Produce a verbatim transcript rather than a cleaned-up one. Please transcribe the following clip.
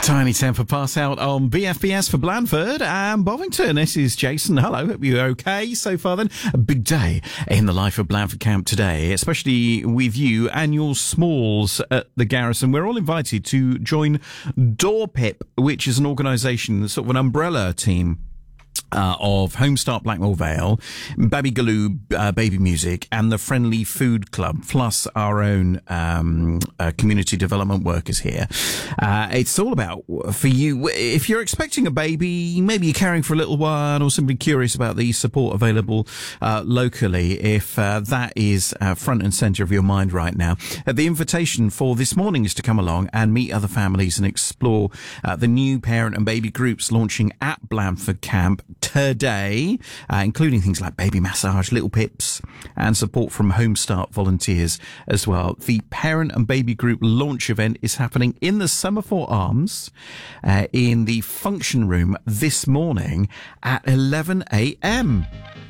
Tiny temper pass out on B F B S for Blandford and Bovington. This is Jason. Hello, hope you're okay so far then. A big day in the life of Blandford Camp today, especially with you and your smalls at the garrison. We're all invited to join DoorPip, which is an organisation, sort of an umbrella team Uh, of Homestart Blackmore Vale, Baby Galoo uh, Baby Music, and the Friendly Food Club, plus our own um, uh, community development workers here. Uh, it's all about, for you, if you're expecting a baby, maybe you're caring for a little one, or simply curious about the support available uh, locally, if uh, that is uh, front and centre of your mind right now. Uh, the invitation for this morning is to come along and meet other families and explore uh, the new parent and baby groups launching at Blandford Camp today, uh, including things like baby massage, little pips, and support from Homestart volunteers as well. The parent and baby group launch event is happening in the Semaphore Arms uh, in the function room this morning at eleven a.m.